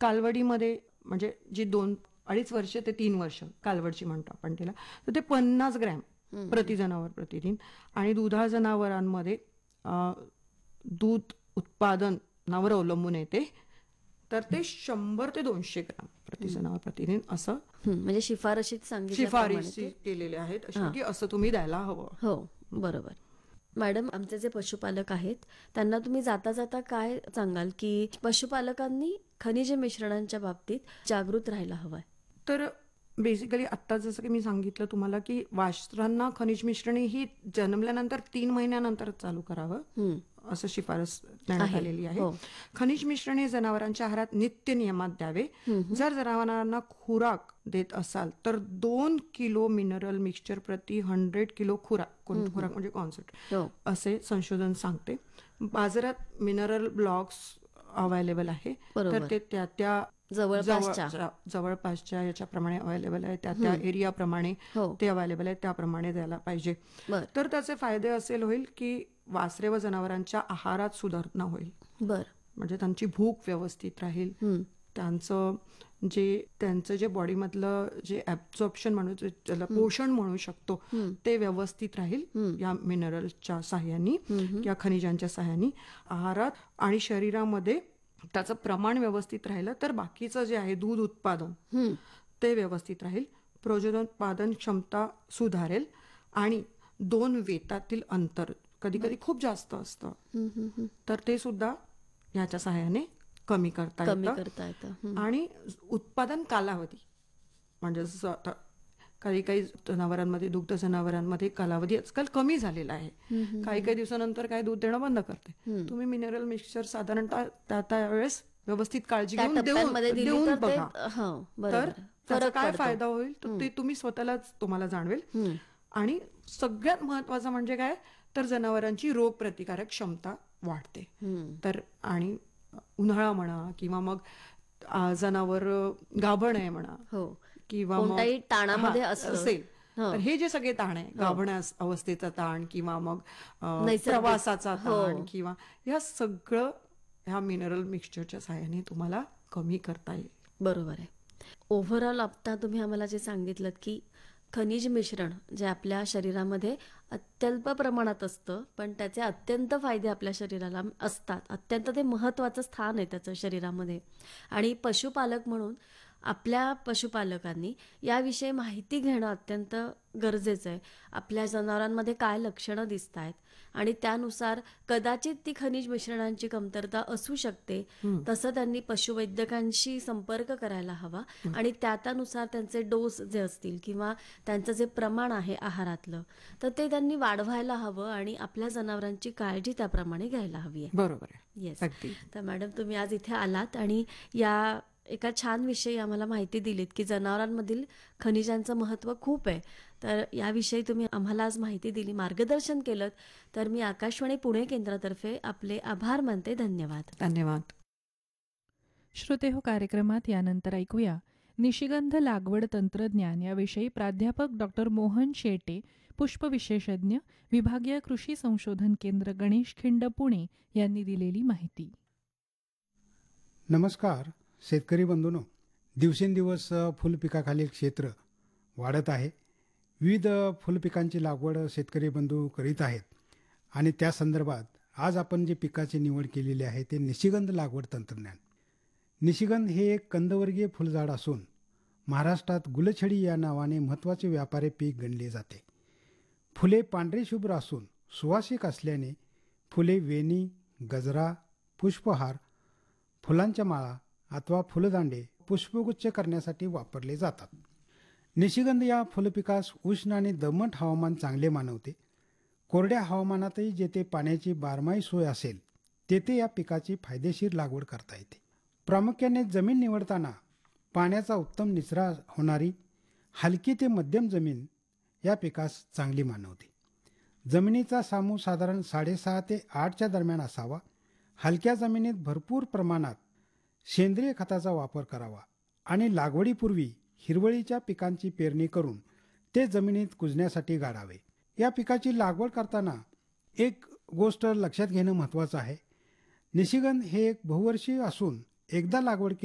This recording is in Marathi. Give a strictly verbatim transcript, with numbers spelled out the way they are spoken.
कालवडीमध्ये म्हणजे जी दोन अडीच वर्ष ते तीन वर्ष कालवडची म्हणतो आपण तिला, तर ते पन्नास ग्रॅम प्रति जनावर प्रतिदिन. आणि दुधा जनावरांमध्ये अ, दूध उत्पादनावर अवलंबून येते, तर ते शंभर ते दोनशे ग्राम प्रति जनावर प्रतिदिन असं हं, म्हणजे शिफारशीत सांगितल्याप्रमाणे शिफारशी ते- केलेले आहेत अशा हां. की असं तुम्ही द्यायला हवं. हो, बरोबर. मॅडम, आमचे जे पशुपालक आहेत त्यांना तुम्ही जाता जाता काय सांगाल की पशुपालकांनी खनिज मिश्रणांच्या बाबतीत जागृत राहायला हवंय? तर बेसिकली आत्ता जसं की मी सांगितलं तुम्हाला की वासरांना खनिज मिश्रणे ही जन्मल्यानंतर तीन महिन्यानंतर चालू करावं हं, असं शिफारस देण्यात आहे. आलेली आहे. हो. खनिज मिश्रणे जनावरांच्या आहारात नित्य नियमात द्यावे. जर जनावरांना खुराक देत असाल तर दोन किलो मिनरल मिक्सचर प्रति हंड्रेड किलो खुराक, कोण खुराक म्हणजे कॉन्सेप्ट हो. असे संशोधन सांगते. बाजारात मिनरल ब्लॉक्स अवेलेबल आहे, बरोबर. तर ते त्या त्या जवळपासच्या. जवळ- जवळपासच्या याच्याप्रमाणे अवेलेबल आहे, त्या त्या एरियाप्रमाणे हो. ते अवेलेबल आहे, त्याप्रमाणे द्यायला पाहिजे. बर तर त्याचे फायदे असेल होईल की वासरे व जनावरांच्या आहारात सुधारणा होईल. बर म्हणजे त्यांची भूक व्यवस्थित राहील, हं, त्यांचं जे त्यांचं जे बॉडीमधलं जे ऍब्झॉर्प्शन म्हणू ज्याला पोषण म्हणू शकतो ते व्यवस्थित राहील या मिनरलच्या सहाय्याने, या खनिजांच्या सहाय्याने. आहारात आणि शरीरामध्ये त्याचं प्रमाण व्यवस्थित राहिलं तर बाकीचं जे आहे दूध उत्पादन हं, ते व्यवस्थित राहील, प्रजोत्पादन क्षमता सुधारेल आणि दोन वेतातील अंतर कधी कधी खूप जास्त असतं, हं, हं, हं. तर ते सुद्धा याच्या सहाय्याने कमी करता कमी येतं. करता येतं. हं. आणि उत्पादन कालावधी म्हणजे जसं आता काही काही जनावरांमध्ये, दुग्ध जनावरांमध्ये कालावधी आजकाल कमी झालेला आहे. काही काही दिवसानंतर काय दूध देणं बंद करते. तुम्ही मिनरल मिक्सचर साधारणतः त्या त्यावेळेस व्यवस्थित काळजी त्या घेऊन देऊन टप्प्यांमध्ये दिली देऊन तर ते बघा, हो, तर बरोबर. त्याचा फरक काय पडतो. फायदा होईल तर ते तुम्ही स्वतःलाच तुम्हाला जाणवेल. हं. आणि सगळ्यात महत्वाचं म्हणजे काय तर जनावरांची रोग प्रतिकारक क्षमता वाढते. हं. तर आणि उन्हाळा म्हणा किंवा मग आ, जनावर गाभण आहे म्हणा हो. किंवा मग कोणत्याही ताणामध्ये हा, असलं. असेल हो. तर हे जे सगळे ताण आहे, गाभण्या अवस्थेचा ताण किंवा मग अ, नैसर्गिक. प्रवासाचा हो. ताण किंवा ह्या सगळं ह्या मिनरल मिक्सचरच्या सहाय्याने तुम्हाला कमी करता येईल. बरोबर आहे. ओव्हरऑल आता तुम्ही आम्हाला जे सांगितलं की खनिज मिश्रण जे आपल्या शरीरामध्ये अत्यल्प प्रमाणात असतं, पण त्याचे अत्यंत फायदे आपल्या शरीराला असतात. अत्यंत ते महत्त्वाचं स्थान आहे त्याचं शरीरामध्ये. आणि पशुपालक म्हणून आपल्या पशुपालकांनी याविषयी माहिती घेणं अत्यंत गरजेचं आहे. आपल्या जनावरांमध्ये काय लक्षणं दिसत आहेत आणि त्यानुसार कदाचित ती खनिज मिश्रणांची कमतरता असू शकते, तसं त्यांनी पशुवैद्यकांशी संपर्क करायला हवा आणि त्या त्यानुसार त्यांचे डोस जे असतील किंवा त्यांचं जे प्रमाण आहे आहारातलं तर ते त्यांनी वाढवायला हवं आणि आपल्या जनावरांची काळजी त्याप्रमाणे घ्यायला हवी आहे. बरोबर आहे. येस. अगदी. तर मॅडम, तुम्ही आज इथे आलात आणि या एका छान विषयी आम्हाला माहिती दिलीत की जनावरांमधील खनिजांचं महत्त्व खूप आहे. तर याविषयी तुम्ही आम्हाला आज माहिती दिली, मार्गदर्शन केलं, तर मी आकाशवाणी पुणे केंद्रातर्फे आपले आभार मानते. धन्यवाद. धन्यवाद. श्रोते हो, कार्यक्रमात यानंतर ऐकूया निशिगंध लागवड तंत्रज्ञान याविषयी प्राध्यापक डॉक्टर मोहन शेटे, पुष्पविशेषज्ञ, विभागीय कृषी संशोधन केंद्र, गणेश खिंड, पुणे यांनी दिलेली माहिती. नमस्कार शेतकरी बंधूंनो, दिवसेंदिवस फुलपिकाखालील क्षेत्र वाढत आहे. विविध फुलपिकांची लागवड शेतकरी बंधू करीत आहेत आणि त्या संदर्भात आज आपण जे पिकाची निवड केलेली आहे ते निशिगंध लागवड तंत्रज्ञान. निशिगंध हे एक कंदवर्गीय फुलझाड असून महाराष्ट्रात गुलछडी या नावाने महत्त्वाचे व्यापारी पीक गणले जाते. फुले पांढरे शुभ्र असून सुवासिक असल्याने फुले वेणी, गजरा, पुष्पहार, फुलांच्या माळा अथवा फुलदांडे, पुष्पगुच्छ करण्यासाठी वापरले जातात. निशिगंध या फुलपिकास उष्ण आणि दमट हवामान चांगले मानवते. कोरड्या हवामानातही जेथे पाण्याची बारमाही सोय असेल तेथे या पिकाची फायदेशीर लागवड करता येते. प्रामुख्याने जमीन निवडताना पाण्याचा उत्तम निचरा होणारी हलकी ते मध्यम जमीन या पिकास चांगली मानवते. जमिनीचा सामू साधारण साडेसहा ते आठच्या दरम्यान असावा. हलक्या जमिनीत भरपूर प्रमाणात सेंद्रिय खताचा वापर करावा आणि लागवडीपूर्वी हिरवळीच्या पिकांची पेरणी करून ते जमिनीत कुजण्यासाठी गाडावे. या पिकाची लागवड करताना एक गोष्ट लक्षात घेणं महत्त्वाचं आहे. निशिगंध हे एक बहुवर्षीय असून एकदा लागवड